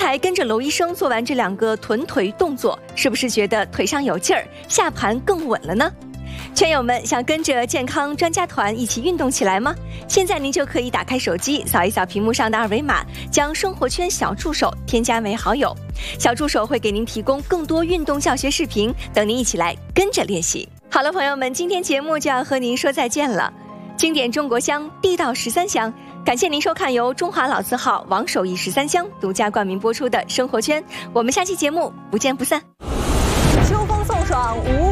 才跟着娄医生做完这2个臀腿动作，是不是觉得腿上有劲儿，下盘更稳了呢？圈友们想跟着健康专家团一起运动起来吗？现在您就可以打开手机，扫一扫屏幕上的2维码，将生活圈小助手添加为好友。小助手会给您提供更多运动教学视频，等您一起来跟着练习。好了，朋友们，今天节目就要和您说再见了。经典中国香，地道13香，感谢您收看由中华老字号王守义13香独家冠名播出的生活圈，我们下期节目不见不散。 秋风送爽无